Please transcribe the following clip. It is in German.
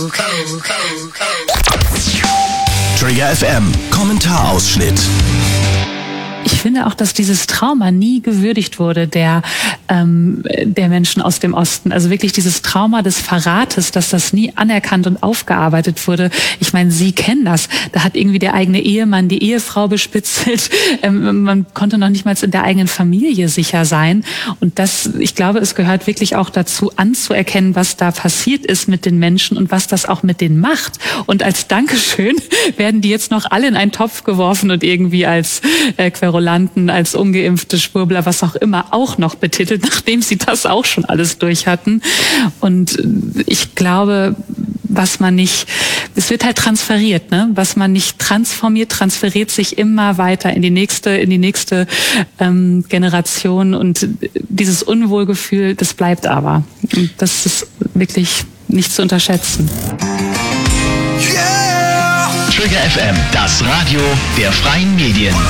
Trigger FM Kommentarausschnitt. Ich finde auch, dass dieses Trauma nie gewürdigt wurde, der Menschen aus dem Osten. Also wirklich dieses Trauma des Verrates, dass das nie anerkannt und aufgearbeitet wurde. Ich meine, Sie kennen das. Da hat irgendwie der eigene Ehemann die Ehefrau bespitzelt. Man konnte noch nicht mal in der eigenen Familie sicher sein. Und ich glaube, es gehört wirklich auch dazu, anzuerkennen, was da passiert ist mit den Menschen und was das auch mit denen macht. Und als Dankeschön werden die jetzt noch alle in einen Topf geworfen und irgendwie als Querulanten, als ungeimpfte Schwurbler, was auch immer, auch noch betitelt, nachdem sie das auch schon alles durch hatten. Und ich glaube, es wird halt transferiert, ne? Was man nicht transformiert, transferiert sich immer weiter in die nächste Generation, und dieses Unwohlgefühl, das bleibt aber. Und das ist wirklich nicht zu unterschätzen. Trigger FM, das Radio der freien Medien.